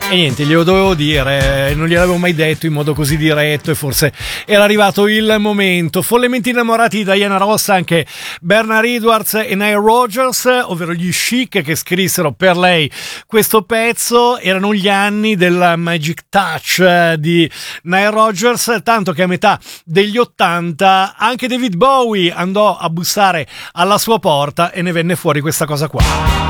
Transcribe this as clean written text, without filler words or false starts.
E niente, glielo dovevo dire, non gliel'avevo mai detto in modo così diretto e forse era arrivato il momento. Follemente innamorati di Diana Ross anche Bernard Edwards e Nile Rodgers, ovvero gli Chic, che scrissero per lei questo pezzo. Erano gli anni del Magic Touch di Nile Rodgers, tanto che a metà degli 80 anche David Bowie andò a bussare alla sua porta e ne venne fuori questa cosa qua.